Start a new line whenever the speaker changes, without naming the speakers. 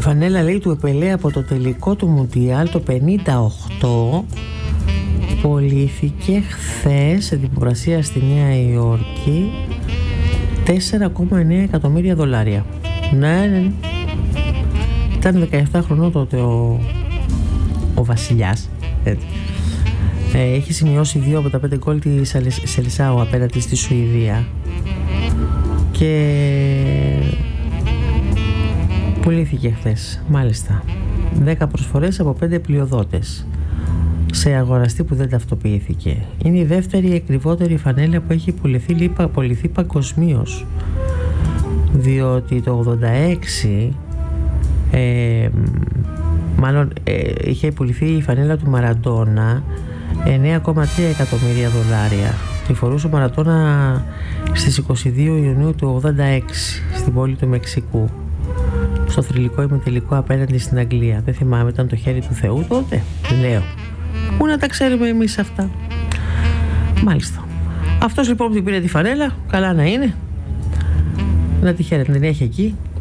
Φανέλα, λέει, του Επελέ από το τελικό του Μουντιάλ το 58 πωλήθηκε χθες σε δημοπρασία στη Νέα Υόρκη 4,9 εκατομμύρια δολάρια. Ναι. Ήταν 17 χρονών τότε ο βασιλιάς. Έχει σημειώσει 2 από τα 5 γκολ της Σελισάου απέναντι στη Σουηδία και πουλήθηκε χθες, μάλιστα. 10 προσφορές από 5 πλειοδότες σε αγοραστή που δεν ταυτοποιήθηκε. Είναι η δεύτερη ακριβότερη φανέλα που έχει πουληθεί παγκοσμίως, διότι το 86 είχε πουληθεί η φανέλα του Μαραντόνα 9,3 εκατομμύρια δολάρια. Τη φορούσε ο Μαραντόνα στις 22 Ιουνίου του 86 στην πόλη του Μεξικού, στο θρυλικό ημιτελικό απέναντι στην Αγγλία. Δεν θυμάμαι, ήταν το χέρι του Θεού τότε, λέω. Πού να τα ξέρουμε εμείς αυτά. Μάλιστα. Αυτός λοιπόν που την πήρε τη φανέλα, καλά να είναι, να τη χαίρεται, την έχει εκεί